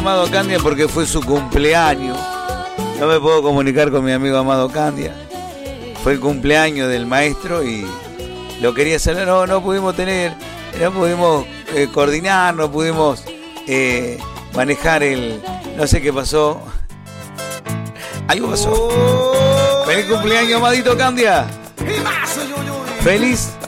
Amado Candia porque fue su cumpleaños. No me puedo comunicar con mi amigo Amado Candia. Fue el cumpleaños del maestro y lo quería hacer. No pudimos coordinar, no pudimos manejar no sé qué pasó. Algo pasó. ¡Feliz cumpleaños, Amadito Candia! ¡Feliz